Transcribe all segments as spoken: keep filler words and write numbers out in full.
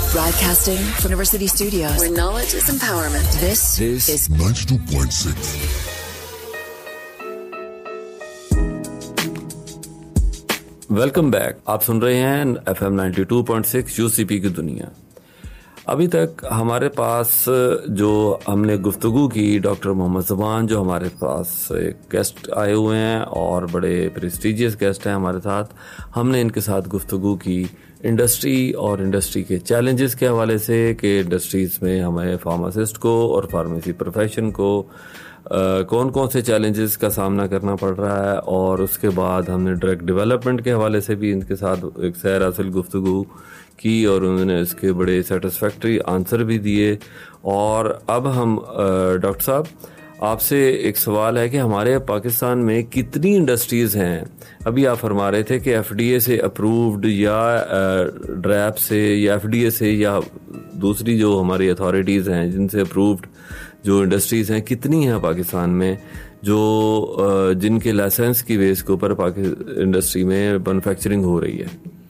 Broadcasting from University Studios, where knowledge is empowerment. This, this is ninety-two point six. Welcome back. आप सुन रहे हैं F M ninety two point six UCP की दुनिया। अभी तक हमारे पास जो हमने गुफ्तगू की डॉक्टर मोहम्मद ज़ुबान, जो हमारे पास एक गेस्ट आए हुए हैं और बड़े प्रेस्टीजियस गेस्ट हैं हमारे साथ। हमने इनके साथ गुफ्तगू की इंडस्ट्री और इंडस्ट्री के चैलेंजेस के हवाले से कि इंडस्ट्रीज़ में हमें फार्मासिस्ट को और फार्मेसी प्रोफेशन को Uh, कौन कौन से चैलेंजेस का सामना करना पड़ रहा है, और उसके बाद हमने ड्रग डेवलपमेंट के हवाले से भी इनके साथ एक सैर हासिल गुफ्तगू की और उन्होंने इसके बड़े सेटिस्फैक्ट्री आंसर भी दिए। और अब हम डॉक्टर साहब आपसे एक सवाल है कि हमारे पाकिस्तान में कितनी इंडस्ट्रीज़ हैं? अभी आप फरमा रहे थे कि एफडीए से अप्रूव्ड या ड्रैप से या एफडीए से या दूसरी जो हमारी अथॉरिटीज़ हैं जिनसे अप्रूव्ड जो इंडस्ट्रीज़ हैं, कितनी हैं पाकिस्तान में जो जिनके लाइसेंस की बेस के ऊपर इंडस्ट्री में मैन्युफैक्चरिंग हो रही है?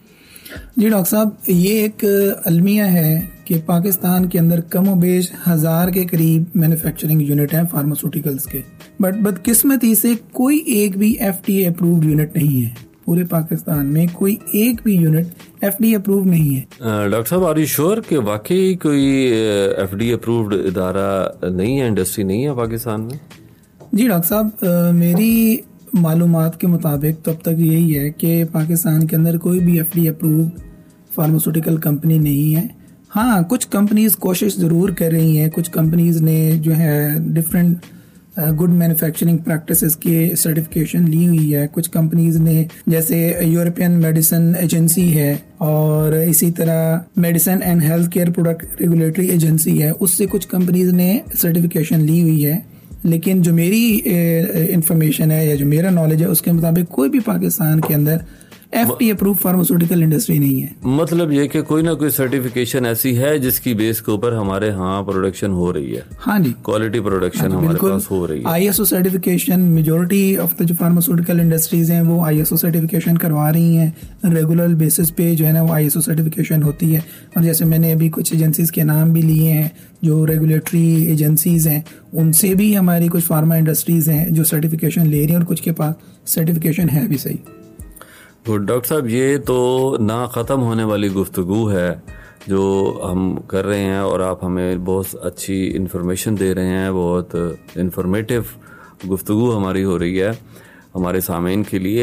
जी डॉक्टर साहब, ये एक अलमिया है कि पाकिस्तान के अंदर कम व बेश हजार के करीब मैन्युफैक्चरिंग यूनिट हैं फार्मास्यूटिकल्स के, बट बदकिस्मती से कोई एक भी एफडीए अप्रूव्ड यूनिट नहीं है। पूरे पाकिस्तान में कोई एक भी यूनिट एफडीए अप्रूव नहीं है। डॉक्टर साहब, आर यू श्योर कि वाकई कोई एफडीए अप्रूव्ड इदारा नहीं है, इंडस्ट्री नहीं है पाकिस्तान में? जी डॉक्टर साहब, मेरी मालूमात के मुताबिक तब तक यही है कि पाकिस्तान के अंदर कोई भी एफडीए अप्रूव्ड फार्मास्यूटिकल कंपनी नहीं है। हाँ, कुछ कंपनीज कोशिश ज़रूर कर रही हैं। कुछ कंपनीज ने जो है डिफरेंट गुड मैन्युफैक्चरिंग प्रैक्टिसेस के सर्टिफिकेशन ली हुई है। कुछ कंपनीज ने, जैसे यूरोपियन मेडिसिन एजेंसी है और इसी तरह medicine and health care product regulatory agency है, उससे कुछ कंपनीज ने सर्टिफिकेशन ली हुई है। लेकिन जो मेरी इंफॉर्मेशन है या जो मेरा नॉलेज है उसके मुताबिक कोई भी पाकिस्तान के अंदर एफडीए अप्रूव फार्मास्यूटिकल इंडस्ट्री नहीं है। मतलब ये कि कोई ना कोई सर्टिफिकेशन ऐसी है जिसकी बेस के ऊपर हमारे यहाँ प्रोडक्शन हो रही है। हाँ जी, क्वालिटी प्रोडक्शन हमारे पास हो रही है। ISO certification, majority of the जो फार्मास्यूटिकल इंडस्ट्रीज हैं वो आईएसओ सर्टिफिकेशन करवा रही हैं। रेगुलर बेसिस पे जो है ना वो आईएसओ सर्टिफिकेशन होती है। और जैसे मैंने अभी कुछ एजेंसीज के नाम भी लिए हैं जो रेगुलेटरी एजेंसीज हैं, उनसे भी हमारी कुछ फार्मा इंडस्ट्रीज हैं जो सर्टिफिकेशन ले रही हैं और कुछ के पास सर्टिफिकेशन है भी। सही। तो डॉक्टर साहब, ये तो ना ख़त्म होने वाली गुफ्तगू है जो हम कर रहे हैं और आप हमें बहुत अच्छी इन्फॉर्मेशन दे रहे हैं। बहुत इन्फॉर्मेटिव गुफ्तगू हमारी हो रही है हमारे सामीन के लिए।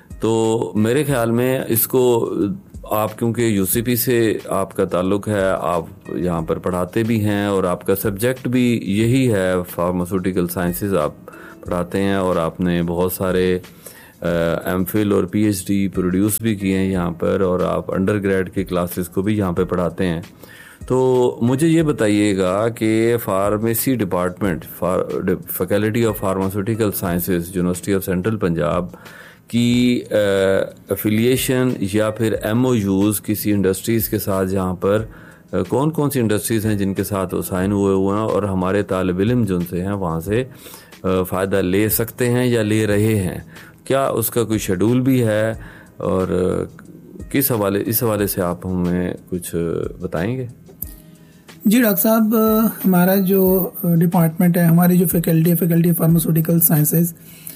तो मेरे ख्याल में इसको आप, क्योंकि यूसीपी से आपका ताल्लुक़ है, आप यहाँ पर पढ़ाते भी हैं और आपका सब्जेक्ट भी यही है, फार्मास्यूटिकल साइंसेज आप पढ़ाते हैं और आपने बहुत सारे एम फिल और पीएचडी प्रोड्यूस भी किए हैं यहाँ पर, और आप अंडर ग्रेड के क्लासेस को भी यहाँ पे पढ़ाते हैं। तो मुझे ये बताइएगा कि pharmacy department, faculty of pharmaceutical sciences, university of central Punjab की एफिलिएशन या फिर एमओयूज किसी इंडस्ट्रीज़ के साथ यहाँ पर uh, कौन कौन सी इंडस्ट्रीज़ हैं जिनके साथ वो साइन हुए हुए हैं और हमारे तालिब इल्म जो उनसे हैं वहाँ से uh, फ़ायदा ले सकते हैं या ले रहे हैं? क्या उसका कोई शेड्यूल भी है और किस हवाले, इस हवाले से आप हमें कुछ बताएंगे? जी डॉक्टर साहब, हमारा जो डिपार्टमेंट है, हमारी जो फैकल्टी है, फैकल्टी फार्मास्यूटिकल साइंसेज,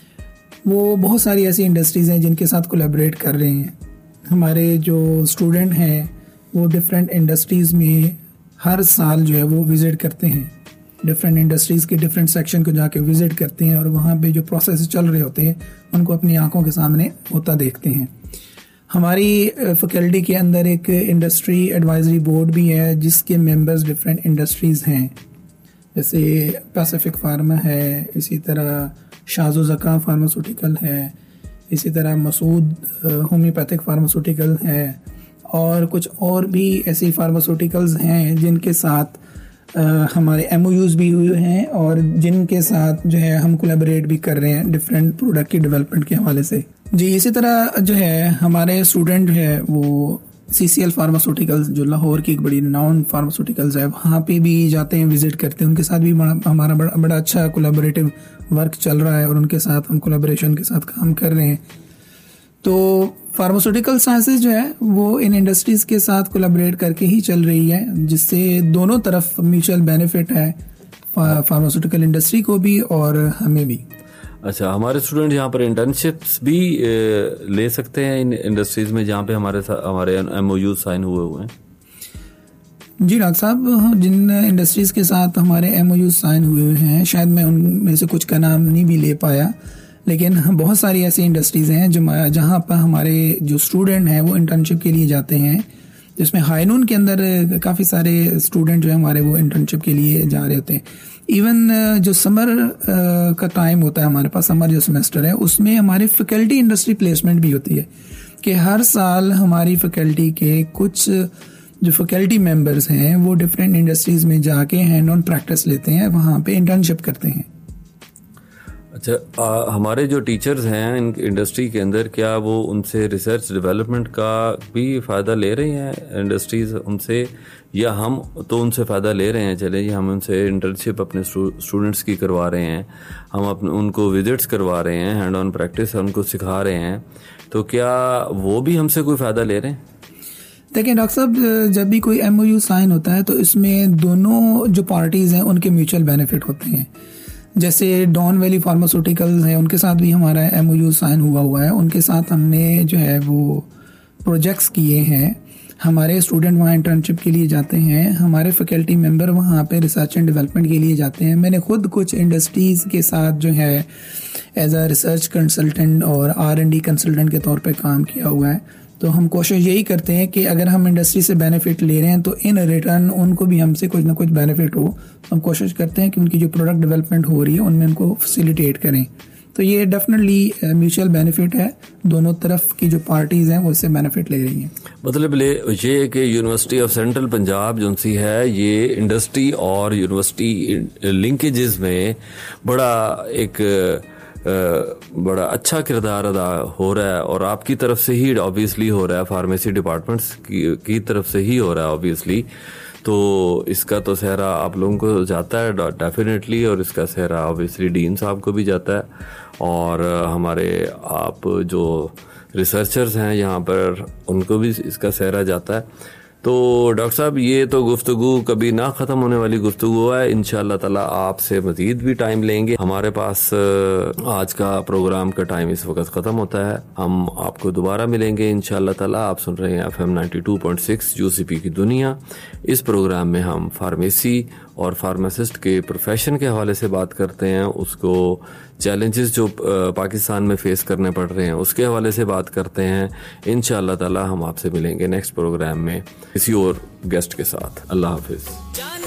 वो बहुत सारी ऐसी इंडस्ट्रीज़ हैं जिनके साथ कोलैबोरेट कर रहे हैं। हमारे जो स्टूडेंट हैं वो डिफरेंट इंडस्ट्रीज़ में हर साल जो है वो विज़िट करते हैं। डिफरेंट इंडस्ट्रीज़ के डिफरेंट सेक्शन को जाके विज़िट करते हैं और वहाँ पे जो प्रोसेस चल रहे होते हैं उनको अपनी आंखों के सामने होता देखते हैं। हमारी फैकल्टी के अंदर एक इंडस्ट्री एडवाइजरी बोर्ड भी है जिसके मेंबर्स डिफरेंट इंडस्ट्रीज़ हैं, जैसे पैसिफिक फार्मा है, इसी तरह शाज़ो ज़का फार्मास्यूटिकल है, इसी तरह मसूद होम्योपैथिक फार्मास्यूटिकल है, और कुछ और भी ऐसी फार्मास्यूटिकल्स हैं जिनके साथ Uh, हमारे एमओयूज भी हुए हैं और जिनके साथ जो है हम कोलैबोरेट भी कर रहे हैं डिफरेंट प्रोडक्ट की डेवलपमेंट के हवाले से। जी, इसी तरह जो है हमारे स्टूडेंट जो है वो सीसीएल फार्मास्यूटिकल्स, जो लाहौर की एक बड़ी नाउन फार्मास्यूटिकल्स है, वहाँ पे भी जाते हैं, विजिट करते हैं। उनके साथ भी बड़ा, हमारा बड़ा बड़ा अच्छा कोलैबोरेटिव वर्क चल रहा है और उनके साथ हम कोलैबोरेशन के साथ काम कर रहे हैं। तो फार्मास्यूटिकल साइंसेज जो है वो इन इंडस्ट्रीज के साथ कोलैबोरेट करके ही चल रही है, जिससे दोनों तरफ म्यूचुअल बेनिफिट है, फार्मास्यूटिकल इंडस्ट्री को भी और हमें भी। अच्छा, हमारे स्टूडेंट यहाँ पर इंटर्नशिप्स भी ले सकते हैं इन इंडस्ट्रीज में जहाँ पे हमारे हमारे एमओयू साइन हुए हुए हैं? जी डॉक्टर साहब, जिन इंडस्ट्रीज के साथ हमारे एमओयू साइन हुए हुए हैं, शायद मैं उनमें से कुछ का नाम नहीं भी ले पाया, लेकिन बहुत सारी ऐसी इंडस्ट्रीज हैं जो जहाँ पर हमारे जो स्टूडेंट हैं वो इंटर्नशिप के लिए जाते हैं, जिसमें हाईनून के अंदर काफ़ी सारे स्टूडेंट जो है हमारे वो इंटर्नशिप के लिए जा रहे होते हैं। इवन जो समर का टाइम होता है हमारे पास, समर जो सेमेस्टर है, उसमें हमारे फैकल्टी इंडस्ट्री प्लेसमेंट भी होती है कि हर साल हमारी फैकल्टी के कुछ जो फैकल्टी मेंबर्स हैं वो डिफरेंट इंडस्ट्रीज में जाके हैंड ऑन प्रैक्टिस लेते हैं, वहाँ पे इंटर्नशिप करते हैं। अच्छा, आ, हमारे जो टीचर्स हैं इन इंडस्ट्री के अंदर, क्या वो उनसे रिसर्च डेवलपमेंट का भी फ़ायदा ले रहे हैं इंडस्ट्रीज उनसे, या हम तो उनसे फ़ायदा ले रहे हैं? चले जी, हम उनसे इंटर्नशिप अपने स्टूडेंट्स की करवा रहे हैं, हम अपने उनको विजिट्स करवा रहे हैं, हैंड ऑन प्रैक्टिस उनको सिखा रहे हैं, तो क्या वो भी हमसे कोई फ़ायदा ले रहे हैं? देखिए डॉक्टर साहब, जब भी कोई एमओयू साइन होता है तो इसमें दोनों जो पार्टीज़ हैं उनके म्यूचुअल बेनिफिट होते हैं। जैसे डॉन वैली फार्मास्यूटिकल्स है, उनके साथ भी हमारा एमओयू साइन हुआ हुआ है, उनके साथ हमने जो है वो प्रोजेक्ट्स किए हैं, हमारे स्टूडेंट वहाँ इंटर्नशिप के लिए जाते हैं, हमारे फैकल्टी मेंबर वहाँ पे रिसर्च एंड डेवलपमेंट के लिए जाते हैं। मैंने खुद कुछ इंडस्ट्रीज़ के साथ जो है एज अ रिसर्च कंसल्टेंट और आर एंड डी कंसल्टेंट के तौर पे काम किया हुआ है। तो हम कोशिश यही करते हैं कि अगर हम इंडस्ट्री से बेनिफिट ले रहे हैं तो इन रिटर्न उनको भी हमसे कुछ ना कुछ बेनिफिट हो। हम कोशिश करते हैं कि उनकी जो प्रोडक्ट डेवलपमेंट हो रही है उनमें उनको फैसिलिटेट करें। तो ये डेफिनेटली म्यूचुअल बेनिफिट है, दोनों तरफ की जो पार्टीज हैं वो इससे बेनिफिट ले रही हैं। मतलब ये कि यूनिवर्सिटी ऑफ सेंट्रल पंजाब जो सी है, ये इंडस्ट्री और यूनिवर्सिटी लिंकेजेस में बड़ा एक बड़ा अच्छा किरदार अदा हो रहा है, और आपकी तरफ से ही ऑब्वियसली हो रहा है, फार्मेसी डिपार्टमेंट्स की, की तरफ से ही हो रहा है ऑब्वियसली। तो इसका तो सहरा आप लोगों को जाता है डेफिनेटली, और इसका सहरा ऑब्वियसली डीन साहब को भी जाता है, और हमारे आप जो रिसर्चर्स हैं यहाँ पर उनको भी इसका सहरा जाता है। तो डॉक्टर साहब, ये तो गुफ्तगू कभी ना ख़त्म होने वाली गुफ्तगू है। इंशाअल्लाह ताला आपसे मज़ीद भी टाइम लेंगे। हमारे पास आज का प्रोग्राम का टाइम इस वक्त ख़त्म होता है। हम आपको दोबारा मिलेंगे इंशाअल्लाह ताला। आप सुन रहे हैं F M ninety two point six UCP की दुनिया। इस प्रोग्राम में हम फार्मेसी और फार्मासिस्ट के प्रोफेशन के हवाले से बात करते हैं, उसको चैलेंजेस जो पाकिस्तान में फेस करने पड़ रहे हैं उसके हवाले से बात करते हैं। इंशाअल्लाह ताला हम आपसे मिलेंगे नेक्स्ट प्रोग्राम में किसी और गेस्ट के साथ। अल्लाह हाफिज।